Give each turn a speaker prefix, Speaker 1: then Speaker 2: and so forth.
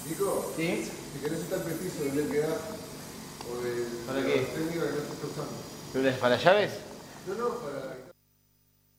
Speaker 1: Nico,
Speaker 2: ¿Sí?
Speaker 1: si querés estar preciso del LPA o del
Speaker 2: ¿Para qué?
Speaker 1: técnico que no estás usando.
Speaker 2: ¿Para llaves?
Speaker 1: No, para